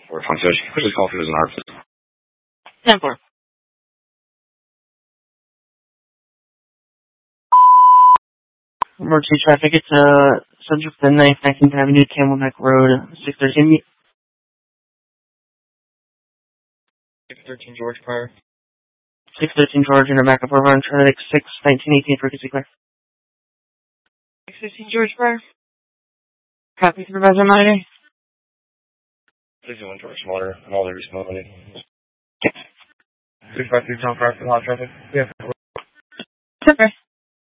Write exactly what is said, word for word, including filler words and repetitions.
four. Concierge, push this call through as an art. ten four. Emergency traffic, it's uh, subject to ninth, nineteenth Avenue, Camelback Road, six thirteen. six thirteen George Prior. six thirteen George, enter backup over on traffic, six nineteen eighteen for Kissy Clark. six fifteen George Prior. Copy, Supervisor Minor. sixty-one George Water, and all the responding. six five three Tom Prior for hot traffic. Yeah. Super.